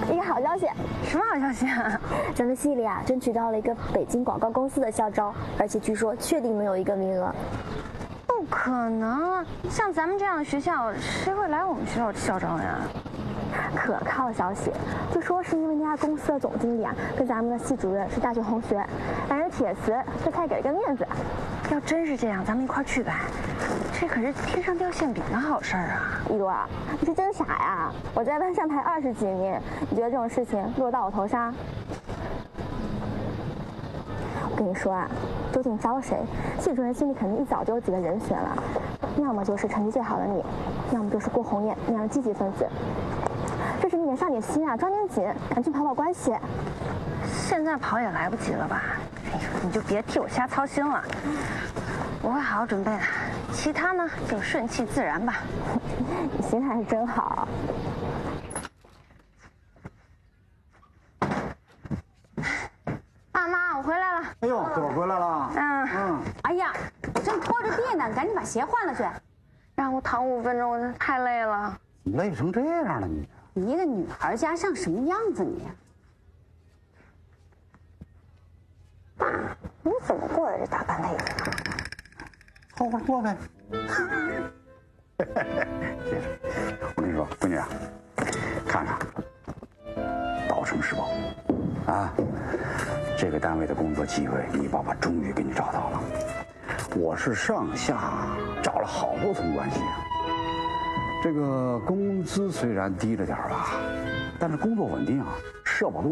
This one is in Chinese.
一个好消息。 什么好消息啊？ 咱们系里啊，争取到了一个北京广告公司的校招，而且据说确定能有一个名额。 不可能，像咱们这样的学校，谁会来我们学校校招呀？ 可靠消息，就说是因为那家公司的总经理啊，跟咱们的系主任是大学同学，两人铁磁，这才给了个面子。 要真是这样，咱们一块儿去呗。这可是天上掉馅饼的好事儿啊！ 一朵，你是真傻呀！我在班上排20几名，你觉得这种事情落到我头上？我跟你说啊，究竟招谁，系主任心里肯定一早就有几个人选了，要么就是成绩最好的你，要么就是郭红艳那样的积极分子。这时你得上点心啊，抓点紧，赶紧跑跑关系。 现在跑也来不及了吧？哎呦，你就别替我瞎操心了，我会好好准备的。其他呢，就顺其自然吧。 你心态是真好。 爸妈，我回来了。 哎呦，朵回来了。 哎呀，我正拖着地呢，赶紧把鞋换了去。 让我躺5分钟，我真太累了。 你累成这样了，你你一个女孩家像什么样子你？ 爸，你怎么过来这大半辈子？ 凑合过呗。我跟你说，闺女啊，看看《稻城时报》啊，这个单位的工作机会，你爸爸终于给你找到了。我是上下找了好多层关系啊。这个工资虽然低了点吧，但是工作稳定啊，社保都